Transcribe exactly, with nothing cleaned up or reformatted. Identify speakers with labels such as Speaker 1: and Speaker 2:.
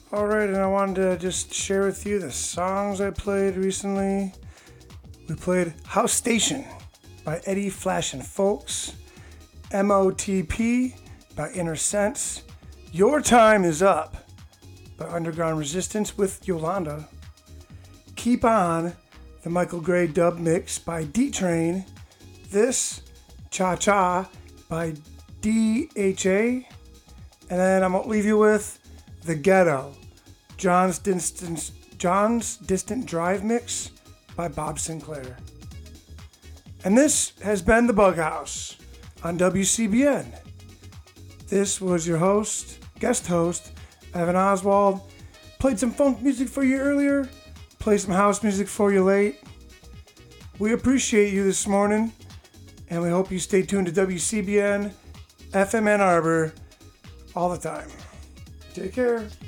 Speaker 1: Alright, and I wanted to just share with you the songs I played recently. We played House Station by Eddie Flash and Folks, M O T P by Inner Sense, Your Time Is Up by Underground Resistance with Yolanda, Keep On, the Michael Gray dub mix by D-Train, This, Cha Cha by D H A, and then I'm going to leave you with The Ghetto, John's Distant, John's Distant Drive mix by Bob Sinclair. And this has been The Bug House on W C B N. This was your host, guest host, Evan Oswald. Played some funk music for you earlier, played some house music for you late. We appreciate you this morning, and we hope you stay tuned to W C B N, F M Ann Arbor, all the time. Take care.